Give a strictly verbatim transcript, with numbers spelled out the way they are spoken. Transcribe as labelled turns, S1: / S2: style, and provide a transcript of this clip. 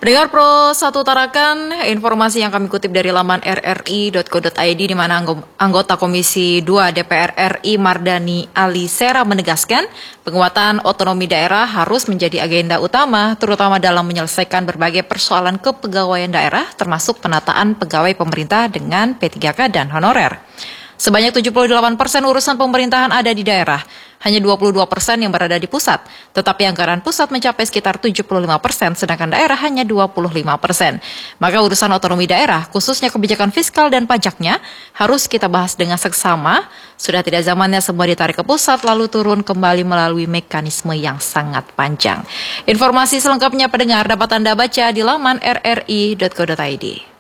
S1: Pendengar Pro satu Tarakan, informasi yang kami kutip dari laman r r i dot co dot i d di mana anggota Komisi dua D P R R I Mardani Alisera menegaskan penguatan otonomi daerah harus menjadi agenda utama terutama dalam menyelesaikan berbagai persoalan kepegawaian daerah termasuk penataan pegawai pemerintah dengan P tiga K dan honorer. Sebanyak tujuh puluh delapan persen urusan pemerintahan ada di daerah, hanya dua puluh dua persen yang berada di pusat. Tetapi anggaran pusat mencapai sekitar tujuh puluh lima persen, sedangkan daerah hanya dua puluh lima persen. Maka urusan otonomi daerah, khususnya kebijakan fiskal dan pajaknya, harus kita bahas dengan seksama. Sudah tidak zamannya semua ditarik ke pusat lalu turun kembali melalui mekanisme yang sangat panjang. Informasi selengkapnya pendengar dapat Anda baca di laman r r i dot co dot i d.